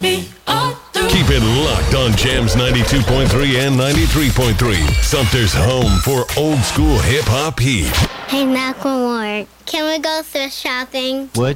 Keep it locked on Jams 92.3 and 93.3. Sumter's home for old school hip hop heat. Hey, Macklemore, can we go thrift shopping? What?